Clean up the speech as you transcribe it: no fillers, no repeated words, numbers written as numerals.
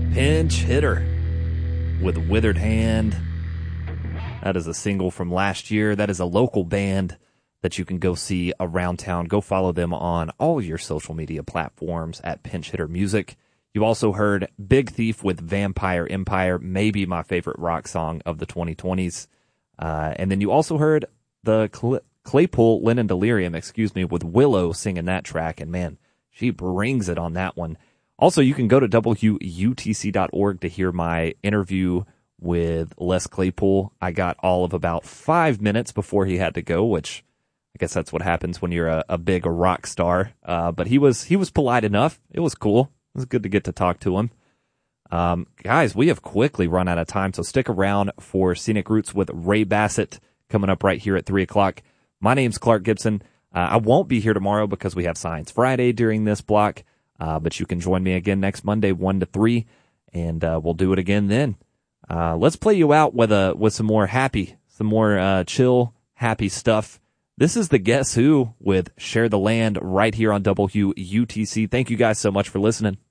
Pinch Hitter with Withered Hand. That is a single from last year. That is a local band that you can go see around town. Go follow them on all your social media platforms at Pinch Hitter Music. You also heard Big Thief with Vampire Empire, maybe my favorite rock song of the 2020s. And then you also heard the Claypool Lennon Delirium, with Willow singing that track. And man, she brings it on that one. Also, you can go to WUTC.org to hear my interview with Les Claypool. I got all of about 5 minutes before he had to go, which I guess that's what happens when you're a big rock star. But he was polite enough. It was cool. It was good to get to talk to him. Guys, we have quickly run out of time, so stick around for Scenic Roots with Ray Bassett coming up right here at 3 o'clock. My name's Clark Gibson. I won't be here tomorrow because we have Science Friday during this block. But you can join me again next Monday, 1 to 3, and we'll do it again then. Let's play you out with some more chill, happy stuff. This is the Guess Who with Share the Land right here on WUTC. Thank you guys so much for listening.